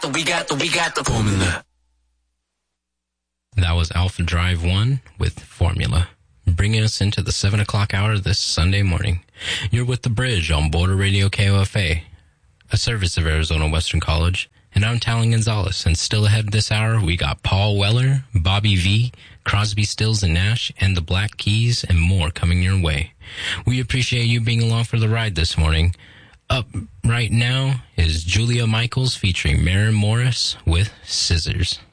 the formula. That was Alpha Drive 1 with Formula, bringing us into the 7 o'clock hour this Sunday morning. You're with The Bridge on Border Radio KOFA, a service of Arizona Western College, and I'm Talon Gonzalez. And still ahead this hour, we got Paul Weller, Bobby V, Crosby, Stills and Nash, and the Black Keys, and more coming your way. We appreciate you being along for the ride this morning. Up right now is Julia Michaels featuring Maren Morris with Scissors.